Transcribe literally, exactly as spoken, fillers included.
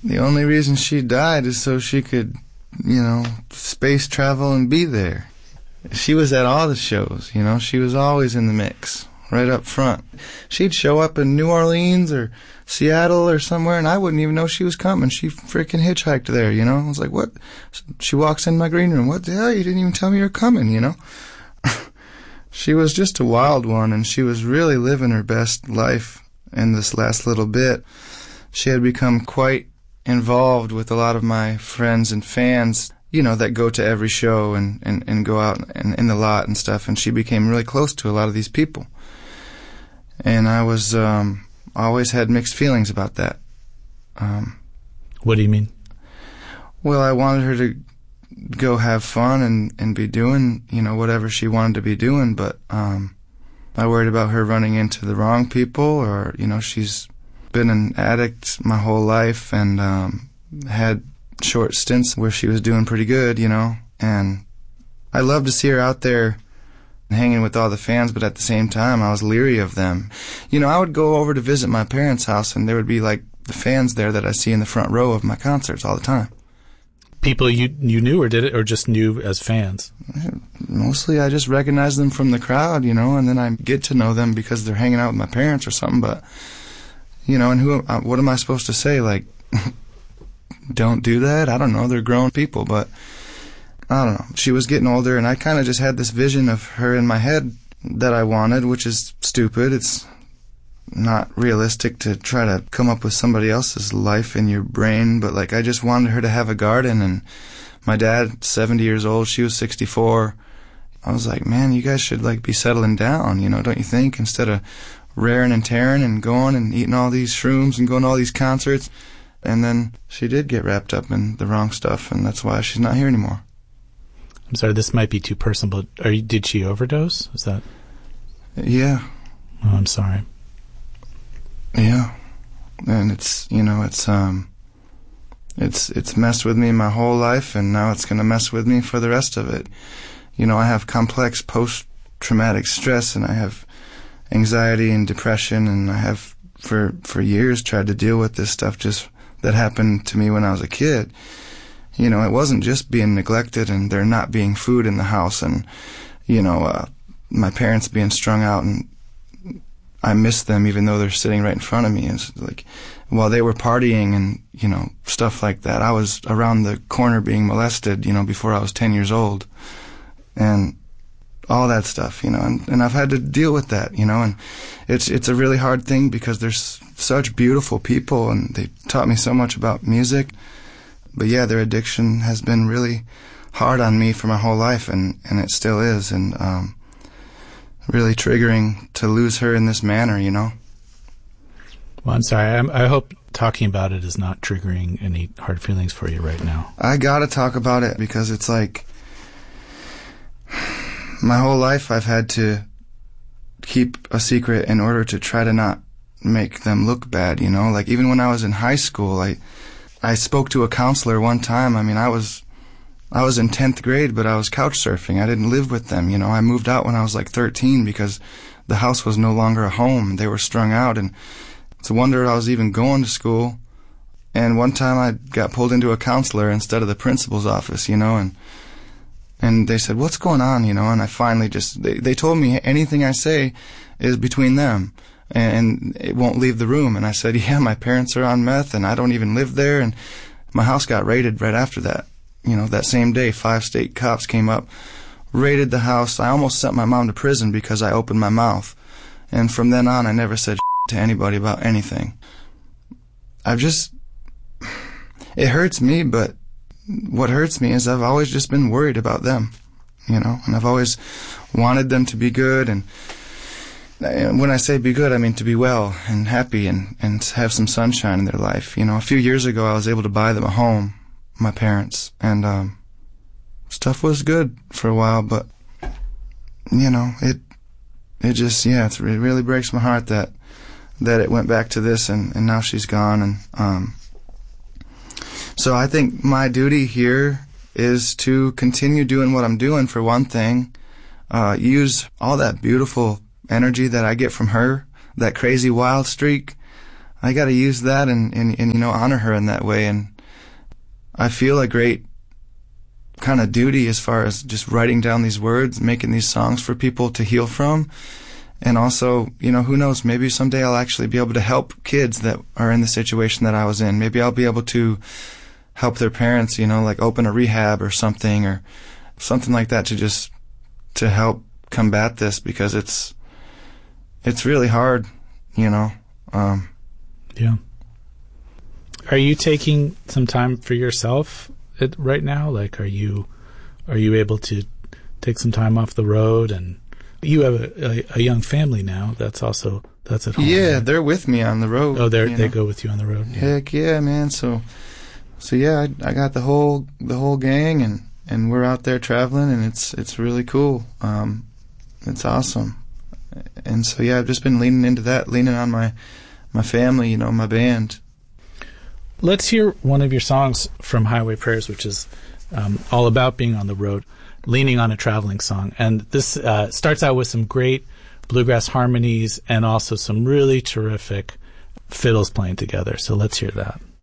The only reason she died is so she could, you know, space travel and be there. She was at all the shows, you know. She was always in the mix, right up front. She'd show up in New Orleans or Seattle or somewhere, and I wouldn't even know she was coming. She freaking hitchhiked there, you know. I was like, what? She walks in my green room. What the hell? You didn't even tell me you were coming, you know. She was just a wild one, and she was really living her best life in this last little bit. She had become quite involved with a lot of my friends and fans, you know, that go to every show and, and, and go out in, in the lot and stuff, and she became really close to a lot of these people. And I was, um, always had mixed feelings about that. Um, what do you mean? Well, I wanted her to go have fun and, and be doing, you know, whatever she wanted to be doing, but um, I worried about her running into the wrong people, or, you know, she's been an addict my whole life and um, had short stints where she was doing pretty good, you know, and I love to see her out there hanging with all the fans, but at the same time, I was leery of them. You know, I would go over to visit my parents' house, and there would be, like, the fans there that I see in the front row of my concerts all the time. People you you knew or did it, or just knew as fans? Mostly I just recognize them from the crowd, you know, and then I get to know them because they're hanging out with my parents or something, but, you know, and who? What am I supposed to say? Like, don't do that? I don't know. They're grown people, but I don't know. She was getting older, and I kind of just had this vision of her in my head that I wanted, which is stupid. It's not realistic to try to come up with somebody else's life in your brain, but, like, I just wanted her to have a garden, and my dad, seventy years old, she was sixty-four. I was like, man, you guys should, like, be settling down, you know, don't you think? Instead of raring and tearing and going and eating all these shrooms and going to all these concerts. And then she did get wrapped up in the wrong stuff, and that's why she's not here anymore. I'm sorry, this might be too personal, but are you, did she overdose? Is that? Yeah. Oh, I'm sorry. Yeah. And it's, you know, it's, um, it's, it's messed with me my whole life, and now it's going to mess with me for the rest of it. You know, I have complex post-traumatic stress, and I have anxiety and depression, and I have, for, for years, tried to deal with this stuff just that happened to me when I was a kid. You know, it wasn't just being neglected and there not being food in the house and, you know, uh, my parents being strung out, and I miss them even though they're sitting right in front of me. It's like, while they were partying and, you know, stuff like that, I was around the corner being molested, you know, before I was ten years old. And all that stuff, you know, and, and I've had to deal with that, you know, and it's, it's a really hard thing because there's such beautiful people, and they taught me so much about music. But yeah, their addiction has been really hard on me for my whole life, and, and it still is, and um, really triggering to lose her in this manner, you know. Well, I'm sorry. I'm, I hope talking about it is not triggering any hard feelings for you right now. I gotta talk about it because it's like, my whole life I've had to keep a secret in order to try to not make them look bad, you know. Like, even when I was in high school, I I spoke to a counselor one time. I mean, I was I was in tenth grade, but I was couch surfing. I didn't live with them, you know. I moved out when I was like thirteen because the house was no longer a home. They were strung out, and it's a wonder I was even going to school. And one time I got pulled into a counselor instead of the principal's office, you know, and and they said, what's going on, you know, and I finally just, they, they told me anything I say is between them, and it won't leave the room. And I said, yeah, my parents are on meth, and I don't even live there, and my house got raided right after that. You know, that same day, five state cops came up, raided the house. I almost sent my mom to prison because I opened my mouth. And from then on, I never said to anybody about anything. I've just, it hurts me, but what hurts me is I've always just been worried about them, you know, and I've always wanted them to be good. And when I say be good, I mean to be well and happy and, and have some sunshine in their life. You know, a few years ago, I was able to buy them a home, my parents, and um, stuff was good for a while, but, you know, it it just, yeah, it's, it really breaks my heart that that it went back to this, and, and now she's gone. And um, so I think my duty here is to continue doing what I'm doing, for one thing, uh, use all that beautiful energy that I get from her, that crazy wild streak, I got to use that and, and, and, you know, honor her in that way. And I feel a great kind of duty as far as just writing down these words, making these songs for people to heal from. And also, you know, who knows, maybe someday I'll actually be able to help kids that are in the situation that I was in. Maybe I'll be able to help their parents, you know, like open a rehab or something or something like that to just to help combat this, because it's it's really hard, you know. Um, yeah. Are you taking some time for yourself at, right now? Like, are you are you able to take some time off the road? And you have a, a, a young family now. That's also that's at home. Yeah, right? They're with me on the road. Oh, they they know? go with you on the road. Yeah. Heck yeah, man. So, so yeah, I, I got the whole the whole gang, and, and we're out there traveling, and it's it's really cool. Um, it's awesome. And so yeah, I've just been leaning into that, leaning on my my family, you know, my band. Let's hear one of your songs from Highway Prayers, which is um, all about being on the road, leaning on a traveling song. And this uh, starts out with some great bluegrass harmonies and also some really terrific fiddles playing together. So let's hear that.